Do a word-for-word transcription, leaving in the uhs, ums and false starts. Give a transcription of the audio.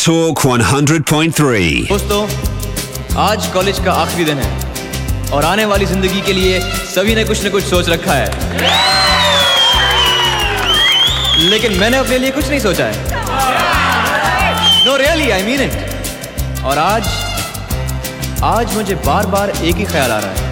Talk one hundred point three। दोस्तों, आज college का आखिरी दिन है और आने वाली जिंदगी के लिए सभी ने कुछ न कुछ सोच रखा है, लेकिन मैंने अपने लिए कुछ नहीं सोचा है। No really, I mean it. और आज आज मुझे बार बार एक ही ख्याल आ रहा है